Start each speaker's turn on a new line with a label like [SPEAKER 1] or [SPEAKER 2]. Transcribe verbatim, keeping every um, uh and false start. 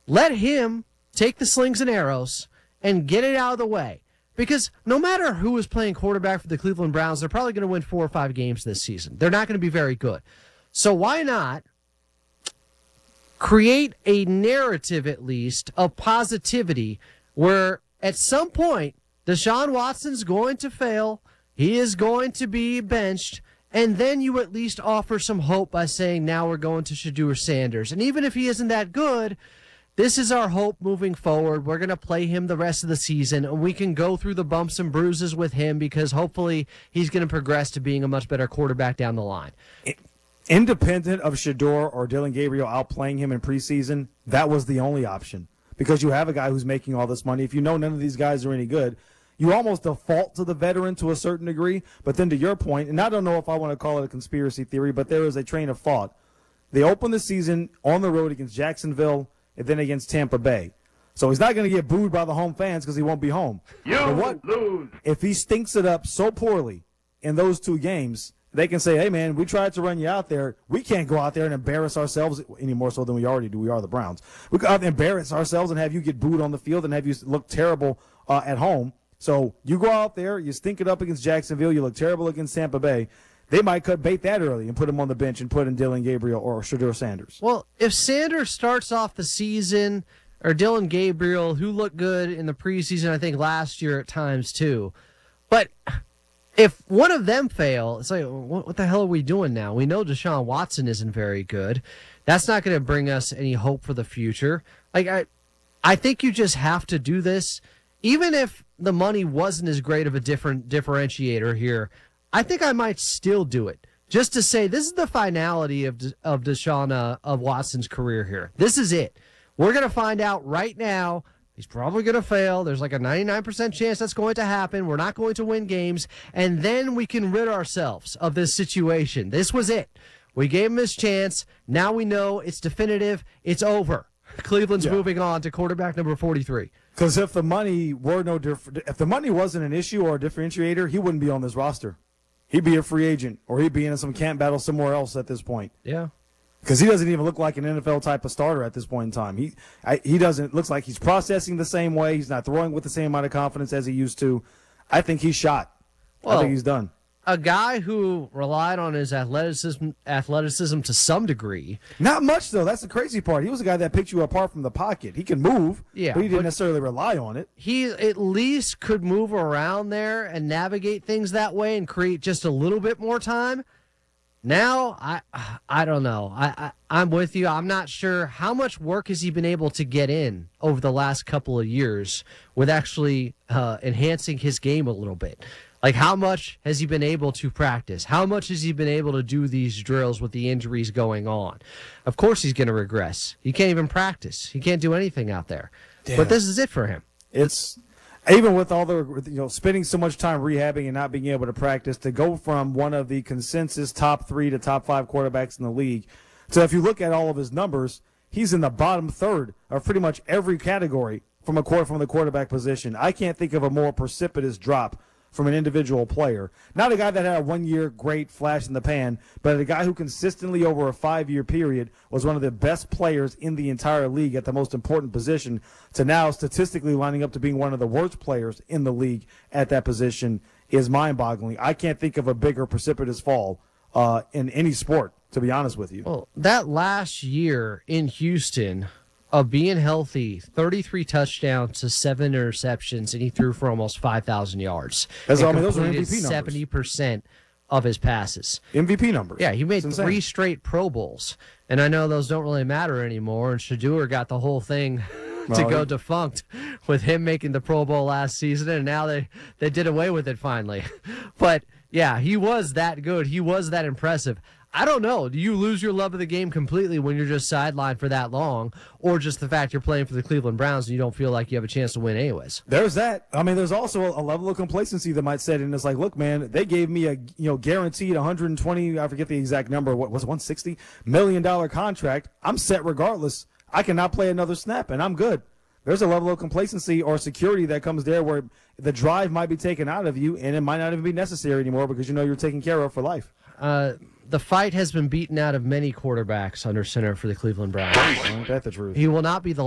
[SPEAKER 1] Let him take the slings and arrows and get it out of the way. Because no matter who is playing quarterback for the Cleveland Browns, they're probably going to win four or five games this season. They're not going to be very good. So why not create a narrative, at least, of positivity where at some point Deshaun Watson's going to fail, he is going to be benched, and then you at least offer some hope by saying, now we're going to Shedeur Sanders. And even if he isn't that good, this is our hope moving forward. We're going to play him the rest of the season, and we can go through the bumps and bruises with him because hopefully he's going to progress to being a much better quarterback down the line.
[SPEAKER 2] Independent of Shedeur or Dillon Gabriel outplaying him in preseason, that was the only option because you have a guy who's making all this money. If you know none of these guys are any good, you almost default to the veteran to a certain degree. But then to your point, and I don't know if I want to call it a conspiracy theory, but there is a train of thought. They open the season on the road against Jacksonville and then against Tampa Bay. So he's not going to get booed by the home fans because he won't be home.
[SPEAKER 3] You
[SPEAKER 2] but what,
[SPEAKER 3] lose.
[SPEAKER 2] If he stinks it up so poorly in those two games, they can say, hey, man, we tried to run you out there. We can't go out there and embarrass ourselves any more so than we already do. We are the Browns. We can embarrass ourselves and have you get booed on the field and have you look terrible uh, at home. So you go out there, you stink it up against Jacksonville, you look terrible against Tampa Bay. They might cut bait that early and put him on the bench and put in Dillon Gabriel or Shedeur Sanders.
[SPEAKER 1] Well, if Sanders starts off the season, or Dillon Gabriel, who looked good in the preseason, I think last year at times too, but if one of them fail, it's like, what, what the hell are we doing now? We know Deshaun Watson isn't very good. That's not going to bring us any hope for the future. Like I, I think you just have to do this, even if the money wasn't as great of a different differentiator here. I think I might still do it just to say this is the finality of De, of Deshaun uh, of Watson's career here. This is it. We're going to find out right now. He's probably going to fail. There's like a ninety-nine percent chance that's going to happen. We're not going to win games. And then we can rid ourselves of this situation. This was it. We gave him his chance. Now we know it's definitive. It's over. Cleveland's yeah. moving on to quarterback number forty-three.
[SPEAKER 2] Because if the money were no different, if the money wasn't an issue or a differentiator, he wouldn't be on this roster. He'd be a free agent, or he'd be in some camp battle somewhere else at this point.
[SPEAKER 1] Yeah.
[SPEAKER 2] Because he doesn't even look like an N F L type of starter at this point in time. He I, he doesn't looks like he's processing the same way. He's not throwing with the same amount of confidence as he used to. I think he's shot.
[SPEAKER 1] Well,
[SPEAKER 2] I think he's done.
[SPEAKER 1] A guy who relied on his athleticism athleticism to some degree.
[SPEAKER 2] Not much, though. That's the crazy part. He was a guy that picked you apart from the pocket. He can move,
[SPEAKER 1] yeah,
[SPEAKER 2] but he didn't
[SPEAKER 1] but
[SPEAKER 2] necessarily rely on it.
[SPEAKER 1] He at least could move around there and navigate things that way and create just a little bit more time. Now, I I don't know. I, I, I'm with you. I'm not sure how much work has he been able to get in over the last couple of years with actually uh, enhancing his game a little bit. Like, how much has he been able to practice? How much has he been able to do these drills with the injuries going on? Of course he's going to regress. He can't even practice. He can't do anything out there. Damn. But this is it for him.
[SPEAKER 2] It's even with all the, you know, spending so much time rehabbing and not being able to practice, to go from one of the consensus top three to top five quarterbacks in the league. So if you look at all of his numbers, he's in the bottom third of pretty much every category from a from the quarterback position. I can't think of a more precipitous drop from an individual player. Not a guy that had a one-year great flash in the pan, but a guy who consistently over a five-year period was one of the best players in the entire league at the most important position, to now statistically lining up to being one of the worst players in the league at that position is mind-boggling. I can't think of a bigger precipitous fall uh, in any sport, to be honest with you.
[SPEAKER 1] Well, that last year in Houston of being healthy, thirty-three touchdowns to seven interceptions, and he threw for almost five thousand yards.
[SPEAKER 2] That's
[SPEAKER 1] and
[SPEAKER 2] all, I mean, those are M V P
[SPEAKER 1] completed
[SPEAKER 2] numbers.
[SPEAKER 1] seventy percent of his passes.
[SPEAKER 2] M V P numbers.
[SPEAKER 1] Yeah, he made three straight Pro Bowls. And I know those don't really matter anymore, and Shedeur got the whole thing to
[SPEAKER 2] well,
[SPEAKER 1] go defunct with him making the Pro Bowl last season, and now they, they did away with it finally. But, yeah, he was that good. He was that impressive. I don't know. Do you lose your love of the game completely when you're just sidelined for that long, or just the fact you're playing for the Cleveland Browns and you don't feel like you have a chance to win anyways?
[SPEAKER 2] There's that. I mean, there's also a level of complacency that might set in. It's like, look, man, they gave me a you know guaranteed one hundred twenty, I forget the exact number, what was it, one hundred sixty million dollars contract. I'm set regardless. I cannot play another snap, and I'm good. There's a level of complacency or security that comes there where the drive might be taken out of you, and it might not even be necessary anymore because you know you're taken care of for life.
[SPEAKER 1] Uh, the fight has been beaten out of many quarterbacks under center for the Cleveland Browns.
[SPEAKER 2] Ain't that the truth?
[SPEAKER 1] He will not be the